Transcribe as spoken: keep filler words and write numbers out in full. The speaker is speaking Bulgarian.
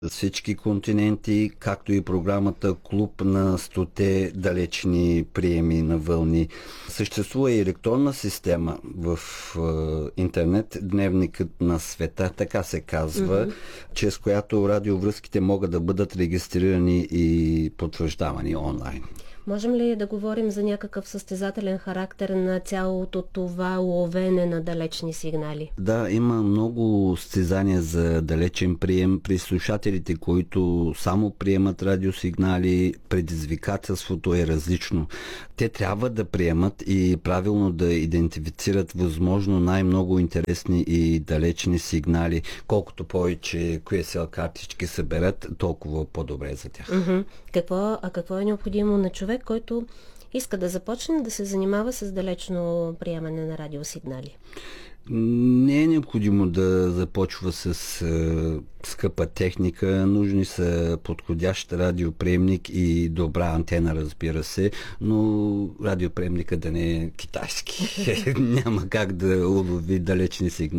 всички континенти, както и програмата Клуб на стоте далечни приеми на вълни. Съществува и електронна система в е, интернет, дневникът на света, така се казва, mm-hmm. чрез която радиовръзките могат да бъдат регистрирани и потвърждавани онлайн. Можем ли да говорим за някакъв състезателен характер на цялото това ловене на далечни сигнали? Да, има много състезания за далечен прием при слушателите, които само приемат радиосигнали. Предизвикателството е различно. Те трябва да приемат и правилно да идентифицират възможно най-много интересни и далечни сигнали. Колкото повече кю ес ел картички съберат, толкова по-добре за тях. Mm-hmm. Какво, а какво е необходимо на човек, който иска да започне да се занимава с далечно приемане на радиосигнали? Не е необходимо да започва с е, скъпа техника. Нужни са подходящ радиоприемник и добра антена, разбира се, но радиоприемника да не е китайски. Няма как да улови далечни сигнали.